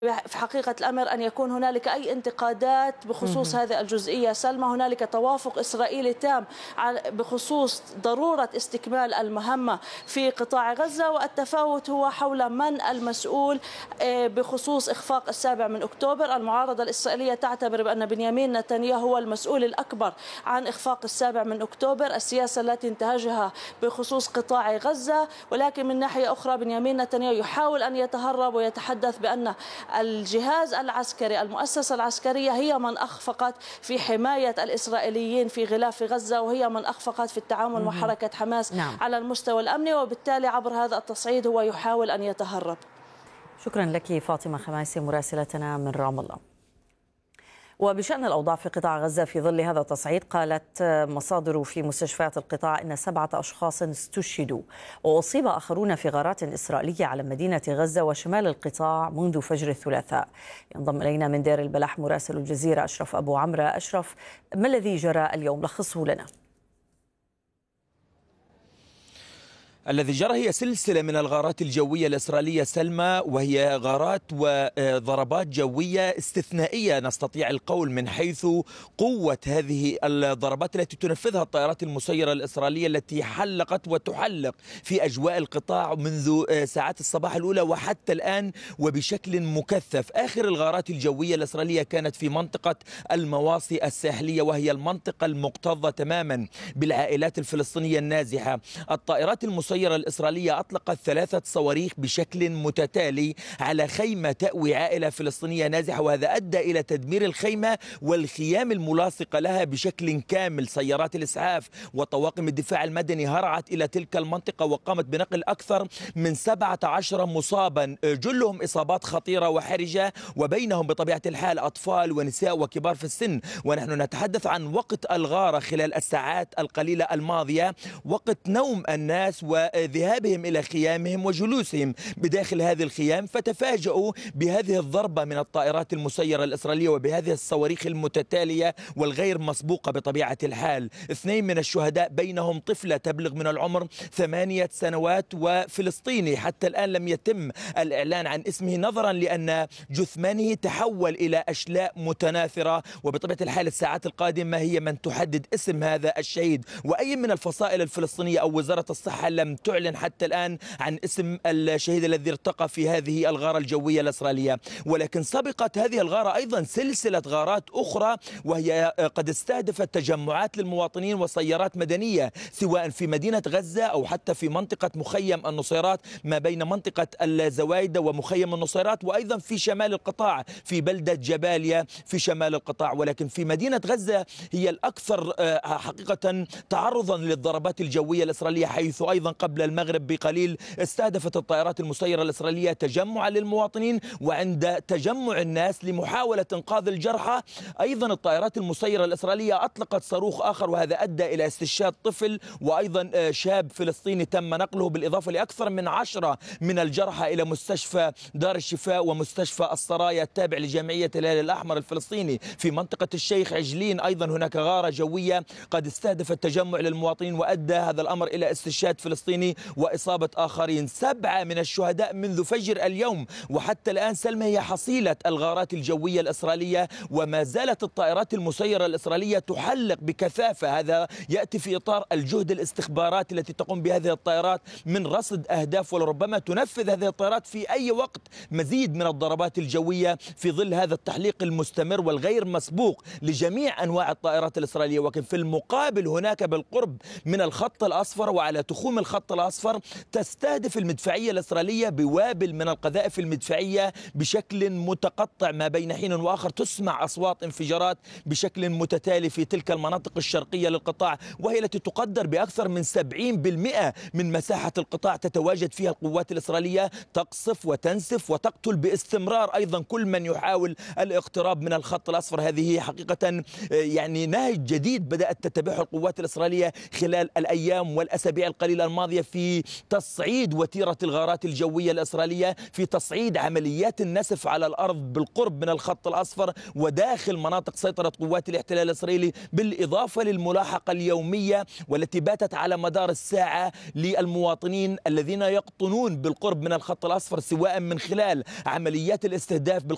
في حقيقة الأمر أن يكون هنالك أي انتقادات بخصوص هذه الجزئية. سلمى، هنالك توافق إسرائيلي تام بخصوص ضرورة استكمال المهمة في قطاع غزة، والتفاوت هو حول من المسؤول بخصوص إخفاق 7 أكتوبر. المعارضة الإسرائيلية تعتبر بأن بنيامين نتنياهو هو المسؤول الأكبر عن إخفاق 7 أكتوبر، السياسة التي انتهجها بخصوص قطاع غزة، ولكن من ناحية أخرى بنيامين نتنياهو يحاول أن يتهرب ويتحدث بأن الجهاز العسكري، المؤسسة العسكرية هي من أخفقت في حماية الإسرائيليين في غلاف غزة، وهي من أخفقت في التعامل مع حركة حماس على المستوى الأمني، وبالتالي عبر هذا التصعيد هو يحاول أن يتهرب. شكرا لك فاطمة خماسي مراسلتنا من رام الله. وبشأن الأوضاع في قطاع غزة في ظل هذا التصعيد، قالت مصادر في مستشفيات القطاع إن 7 أشخاص استشهدوا وأصيب آخرون في غارات إسرائيلية على مدينة غزة وشمال القطاع منذ فجر الثلاثاء. ينضم إلينا من دير البلح مراسل الجزيرة أشرف أبو عمرو. أشرف، ما الذي جرى اليوم؟ لخصه لنا. الذي جرى هي سلسلة من الغارات الجوية الإسرائيلية سلمى، وهي غارات وضربات جوية استثنائية نستطيع القول من حيث قوة هذه الضربات التي تنفذها الطائرات المسيرة الإسرائيلية التي حلقت وتحلق في أجواء القطاع منذ ساعات الصباح الأولى وحتى الآن وبشكل مكثف. آخر الغارات الجوية الإسرائيلية كانت في منطقة المواصي الساحلية، وهي المنطقة المكتظة تماما بالعائلات الفلسطينية النازحة. الطائرات المسيرة الإسرائيلية أطلقت 3 صواريخ بشكل متتالي على خيمة تأوي عائلة فلسطينية نازحة، وهذا أدى إلى تدمير الخيمة والخيام الملاصقة لها بشكل كامل. سيارات الإسعاف وطواقم الدفاع المدني هرعت إلى تلك المنطقة وقامت بنقل أكثر من 17 مصابا، جلهم إصابات خطيرة وحرجة، وبينهم بطبيعة الحال أطفال ونساء وكبار في السن. ونحن نتحدث عن وقت الغارة خلال الساعات القليلة الماضية، وقت نوم الناس وذهابهم إلى خيامهم وجلوسهم بداخل هذه الخيام، فتفاجؤوا بهذه الضربة من الطائرات المسيرة الإسرائيلية وبهذه الصواريخ المتتالية والغير مسبوقة بطبيعة الحال. 2 من الشهداء بينهم طفلة تبلغ من العمر 8 سنوات وفلسطيني حتى الآن لم يتم الإعلان عن اسمه، نظرا لأن جثمانه تحول إلى أشلاء متناثرة، وبطبيعة الحال الساعات القادمة هي من تحدد اسم هذا الشهيد. وأي من الفصائل الفلسطينية أو وزارة الصحة لم تعلن حتى الآن عن اسم الشهيد الذي ارتقى في هذه الغارة الجوية الإسرائيلية. ولكن سبقت هذه الغارة أيضا سلسلة غارات أخرى، وهي قد استهدفت تجمعات للمواطنين وسيارات مدنية سواء في مدينة غزة أو حتى في منطقة مخيم النصيرات ما بين منطقة الزوايدة ومخيم النصيرات، وأيضا في شمال القطاع في بلدة جباليا في شمال القطاع. ولكن في مدينة غزة هي الأكثر حقيقة تعرضا للضربات الجوية الإسرائيلية، حيث أيضا قبل المغرب بقليل استهدفت الطائرات المسيرة الإسرائيلية تجمعا للمواطنين، وعند تجمع الناس لمحاولة إنقاذ الجرحى أيضا الطائرات المسيرة الإسرائيلية أطلقت صاروخ آخر، وهذا أدى إلى استشهاد طفل وأيضا شاب فلسطيني تم نقله، بالإضافة لأكثر من 10 من الجرحى إلى مستشفى دار الشفاء ومستشفى السرايا التابع لجمعية الهلال الأحمر الفلسطيني. في منطقة الشيخ عجلين أيضا هناك غارة جوية قد استهدفت تجمع للمواطنين، وأدى هذا الأمر إلى استشهاد فلسطيني وإصابة آخرين. 7 من الشهداء منذ فجر اليوم، وحتى الآن سلمى هي حصيلة الغارات الجوية الإسرائيلية، وما زالت الطائرات المسيرة الإسرائيلية تحلق بكثافة. هذا يأتي في إطار الجهد الاستخباراتي التي تقوم بهذه الطائرات من رصد أهداف، ولربما تنفذ هذه الطائرات في أي وقت مزيد من الضربات الجوية في ظل هذا التحليق المستمر والغير مسبوق لجميع أنواع الطائرات الإسرائيلية. ولكن في المقابل هناك بالقرب من الخط الأصفر وعلى تخوم الخط الأصفر تستهدف المدفعية الإسرائيلية بوابل من القذائف المدفعية بشكل متقطع، ما بين حين وآخر تسمع أصوات انفجارات بشكل متتالي في تلك المناطق الشرقية للقطاع، وهي التي تقدر بأكثر من 70% من مساحة القطاع تتواجد فيها القوات الإسرائيلية، تقصف وتنسف وتقتل باستمرار أيضا كل من يحاول الاقتراب من الخط الأصفر. هذه حقيقة يعني نهج جديد بدأت تتبعه القوات الإسرائيلية خلال الأيام والأسابيع القليلة الماضية في تصعيد وتيرة الغارات الجوية الإسرائيلية، في تصعيد عمليات النسف على الأرض بالقرب من الخط الأصفر وداخل مناطق سيطرة قوات الاحتلال الإسرائيلي، بالإضافة للملاحقة اليومية والتي باتت على مدار الساعة للمواطنين الذين يقطنون بالقرب من الخط الأصفر، سواء من خلال عمليات الاستهداف